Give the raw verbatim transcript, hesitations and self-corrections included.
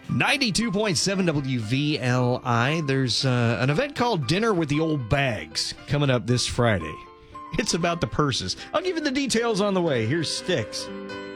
ninety-two point seven W V L I. There's uh, an event called Dinner with the Old Bags coming up this Friday. It's about the purses. I'll give you the details on the way. Here's Styx.